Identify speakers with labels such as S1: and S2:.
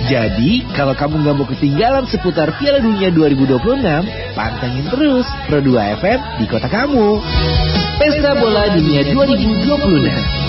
S1: Jadi, kalau kamu nggak mau ketinggalan seputar Piala Dunia 2026, pantengin terus Pro 2 FM di kota kamu. Pesta Bola Dunia 2026.